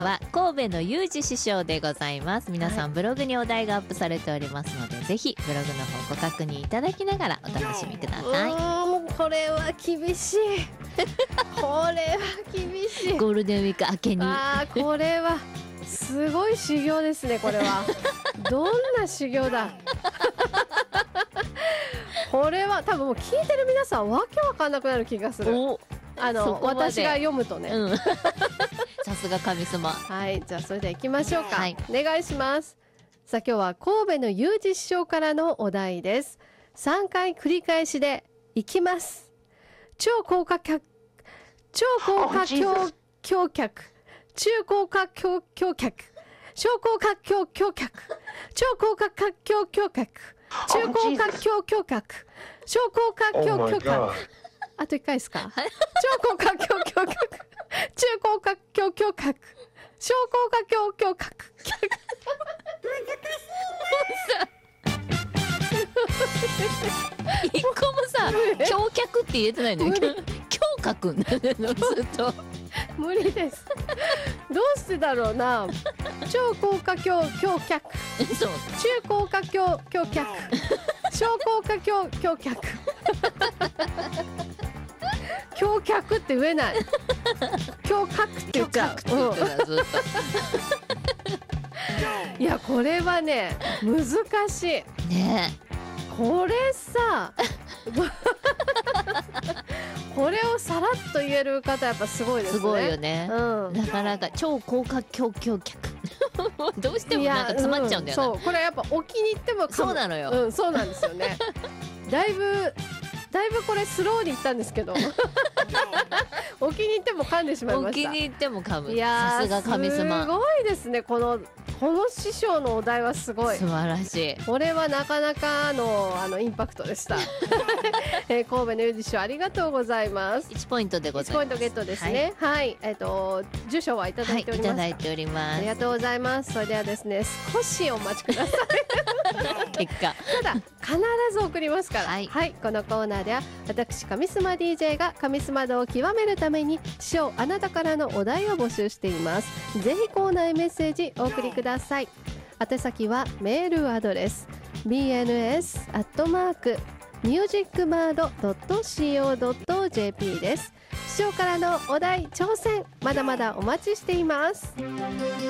は神戸の裕二師匠でございます。皆さんブログにお題がアップされておりますので、ぜひブログの方ご確認いただきながらお楽しみください。 これは厳しいこれは厳しい。 ゴールデンウィーク明けにこれはすごい修行ですね。これはどんな修行だこれは多分もう聞いてる皆さんわけわかんなくなる気がする。私が読むとね、 さすが神様。 はい、じゃあそれでは行きましょうか、 はい、 お願いします。さあ今日は神戸の裕二師匠からのお題です。3回繰り返しでいきます。超高架橋脚中高架橋脚小高架橋脚超高架橋脚中高架橋脚小高架橋脚あと1回ですか超高架橋脚中高架橋脚小高架橋脚一個もさ橋脚って言えてないのよ。橋脚なのずっと無理ですどうしてだろうな。超高架橋脚中高架橋脚小高架橋脚橋脚って言えない橋脚って言っちゃう、いやこれはね難しいね。 これさこれをさらっと言える方やっぱすごいですね。 すごいよね、なかなか超高架橋橋脚どうしてもなんか詰まっちゃうんだよな、 そうこれやっぱお気に入ってもそうなのよ、 そうなんですよねだいぶこれスローに言ったんですけどお気に入っても噛んでしまいました。 お気に入っても噛む。 いやさすが神様。 すごいですね。この師匠のお題はすごい素晴らしい。 これはなかなかのインパクトでした神戸の裕二師匠ありがとうございます。 1ポイントでございます。 1ポイントゲットですね。はい、住所はいただいておりますか。 いただいております。 ありがとうございます。それではですね少しお待ちください結果ただ必ず送りますから、はい、このコーナーでは私神スマ DJ が神スマ度を極めるために師匠あなたからのお題を募集しています。ぜひコーナーへメッセージお送りください。宛先はメールアドレス bns@musicbird.co.jp です。師匠からのお題挑戦まだまだお待ちしています。